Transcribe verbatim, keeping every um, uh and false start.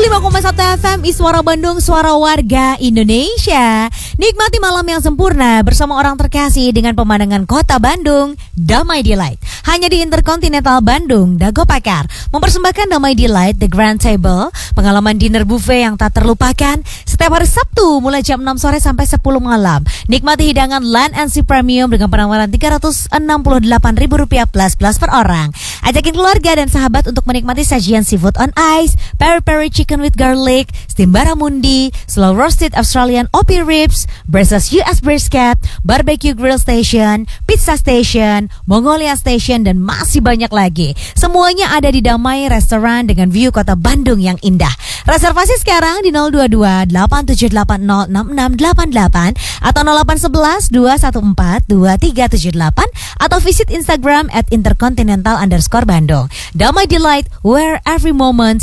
lima koma satu F M Iswara Bandung, suara warga Indonesia. Nikmati malam yang sempurna bersama orang terkasih dengan pemandangan kota Bandung. Damai Delight hanya di Intercontinental Bandung, Dago Pakar mempersembahkan Damai Delight The Grand Table, pengalaman dinner buffet yang tak terlupakan setiap hari Sabtu mulai jam enam sore sampai sepuluh malam. Nikmati hidangan Land and Sea Premium dengan penawaran tiga ratus enam puluh delapan ribu rupiah plus plus per orang. Ajakin keluarga dan sahabat untuk menikmati sajian seafood on ice, peri-peri chicken with garlic, steam barramundi, slow roasted Australian O P ribs, Brazos U S brisket, barbecue grill station, pizza station, Mongolia station, dan masih banyak lagi. Semuanya ada di Damai Restoran dengan view kota Bandung yang indah. Reservasi sekarang di nol dua dua delapan tujuh delapan nol enam enam delapan delapan atau nol delapan satu satu dua satu empat dua tiga tujuh delapan atau visit Instagram at intercontinental underscore Bandung. Damai Delight, where every moment